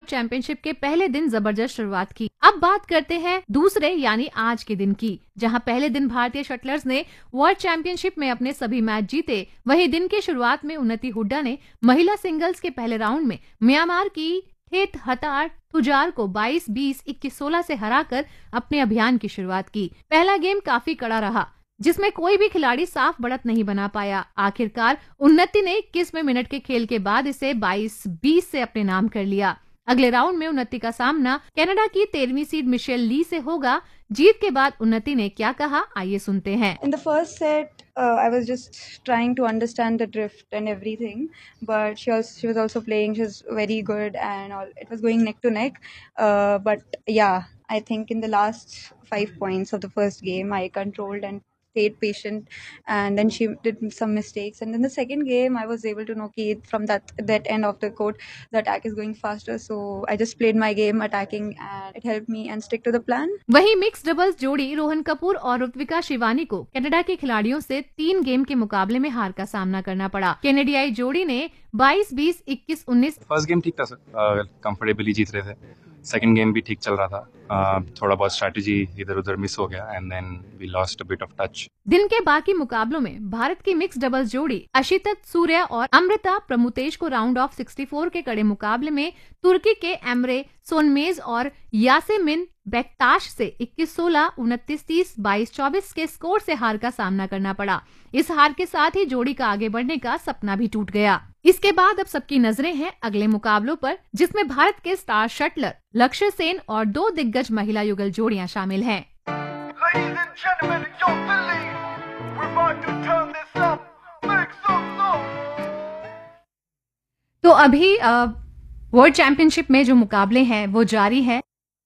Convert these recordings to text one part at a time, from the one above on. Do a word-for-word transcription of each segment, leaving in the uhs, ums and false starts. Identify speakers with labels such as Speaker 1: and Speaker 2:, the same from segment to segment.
Speaker 1: चैंपियनशिप के पहले दिन जबरदस्त शुरुआत की। अब बात करते हैं दूसरे यानी आज के दिन की, जहां पहले दिन भारतीय शटलर्स ने वर्ल्ड चैंपियनशिप में अपने सभी मैच जीते। वहीं दिन की शुरुआत में उन्नति हुड्डा ने महिला सिंगल्स के पहले राउंड में म्यांमार की थेत हतार तुजार को बाईस बीस, इक्कीस सोलह से हराकर अपने अभियान की शुरुआत की। पहला गेम काफी कड़ा रहा, जिसमें कोई भी खिलाड़ी साफ बढ़त नहीं बना पाया। आखिरकार उन्नति ने इक्कीसवें मिनट के खेल के बाद इसे बाईस बीस से अपने नाम कर लिया। अगले राउंड में उन्नति का सामना कनाडा की तेरहवीं सीड मिशेल ली से होगा। जीत के बाद उन्नति ने क्या कहा, आइए सुनते हैं।
Speaker 2: In the first set, uh, I was just trying to understand the drift and everything, but she was she was also playing. She was very good, and all it was going neck to neck. Uh, but yeah, I think in the last five points of the first game, I controlled and stayed patient, and then she did some mistakes. And in the second game, I was able to know कि from that that end of the court, the attack is going faster. So I just played my game attacking, and it helped me and stick to the plan.
Speaker 1: वहीं mix doubles जोड़ी रोहन कपूर और ऋत्विका शिवानी को कनाडा के खिलाड़ियों से तीन गेम के मुकाबले में हार का सामना करना पड़ा। कैनेडियाई जोड़ी ने बाईस बीस, इक्कीस उन्नीस।
Speaker 3: फर्स्ट गेम ठीक था सर, कंफर्टेबली जीत रहे थे। सेकंड गेम भी ठीक चल रहा था, uh, थोड़ा बहुत स्ट्रैटेजी इधर उधर मिस हो गया and then we lost a bit of touch.
Speaker 1: दिन के बाकी मुकाबलों में भारत की मिक्स डबल्स जोड़ी अशितत सूर्या और अमृता प्रमुतेश को राउंड ऑफ चौंसठ के कड़े मुकाबले में तुर्की के एमरे सोनमेज और यासेमिन बेक्ताश से इक्कीस सोलह, उनतीस तीस, बाईस चौबीस के स्कोर से हार का सामना करना पड़ा। इस हार के साथ ही जोड़ी का आगे बढ़ने का सपना भी टूट गया। इसके बाद अब सबकी नजरें हैं अगले मुकाबलों पर, जिसमें भारत के स्टार शटलर लक्ष्य सेन और दो दिग्गज महिला युगल जोड़ियां शामिल हैं। तो अभी वर्ल्ड चैंपियनशिप में जो मुकाबले हैं वो जारी है।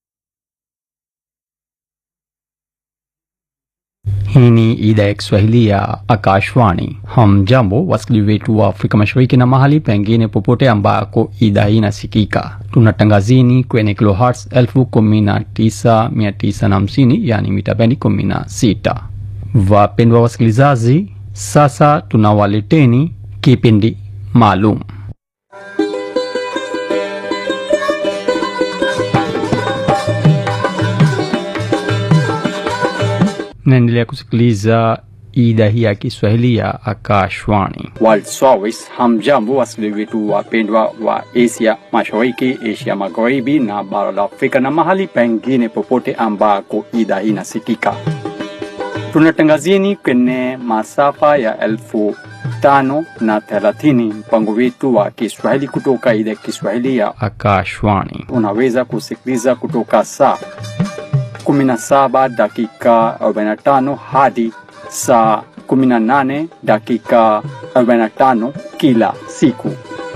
Speaker 4: Hii ni idhaa ya Kiswahili ya Akashwani. Hamjambo wasikilizaji wetu wa Afrika Mashariki na mahali pengine popote ambako idhaa hii inasikika. Tunatangazini kwenye kilohertz elfu kumi na tisa mia tisa na hamsini, yani mita bendi kumi na sita. Wapendwa wasikilizaji, sasa tunawaleteni kipindi maalum. Naendelea kusikiliza idhaa hii ya Kiswahili ya Akashwani. World Service. Hamjambo wasikilizaji wetu wapendwa wa Asia Mashariki, Asia Magharibi na bara la Afrika na mahali pengine popote ambako idhaa hii inasikika. Tunatangazieni kwenye masafa ya elfu tano na thelathini, mpango wetu wa Kiswahili kutoka idhaa ya Kiswahili ya Akashwani. Unaweza kusikiliza kutoka saa kumi na saba dakika arobaini na tano hadi saa kumi na nane dakika arobaini na tano kila siku.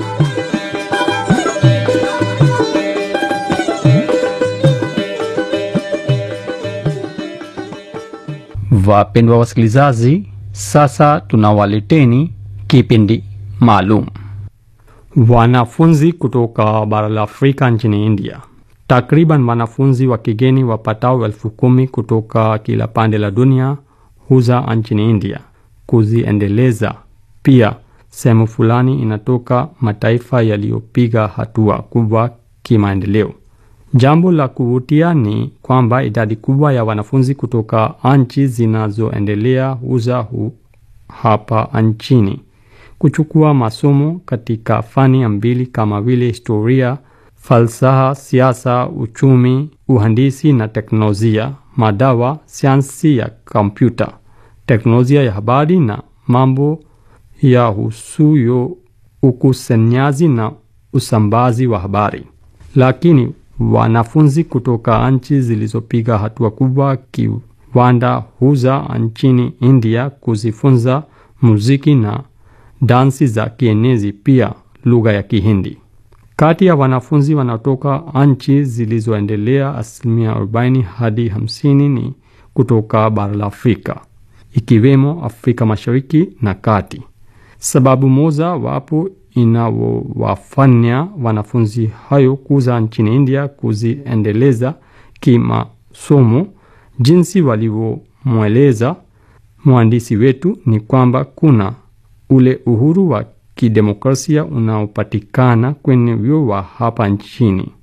Speaker 4: Wapendwa wasikilizaji, sasa tunawaleteni kipindi maalum. Wanafunzi kutoka bara la Afrika nchini India. Takriban wanafunzi wa kigeni wapatao elfu kumi kutoka kila pande la dunia huza nchini India kuziendeleza. Pia sehemu fulani inatoka mataifa yaliyopiga hatua kubwa kimaendeleo. Jambo la kuvutia ni kwamba idadi kubwa ya wanafunzi kutoka nchi zinazoendelea huza hu hapa nchini kuchukua masomo katika fani mbili kama vile historia, falsafa, siasa, uchumi, uhandisi na teknolojia, madawa, sayansi ya kompyuta, teknolojia ya habari na mambo ya husuyo ukusanyaji na usambazi wa habari. Lakini wanafunzi kutoka nchi zilizopiga hatua kubwa kiwanda huza nchini India kuzifunza muziki na dansi za kienezi, pia lugha ya Kihindi. Kati ya wanafunzi wanatoka nchi zilizoendelea, asilimia arobaini hadi hamsini ni kutoka bara la Afrika, ikiwemo Afrika Mashariki na Kati. Sababu moja wapo inawafanya wanafunzi hayo kuza nchini India kuziendeleza kimasomo, jinsi walivyomweleza mwandishi wetu, ni kwamba kuna ule uhuru wa kidemokrasia unaopatikana kwenye vyuo wa hapa nchini.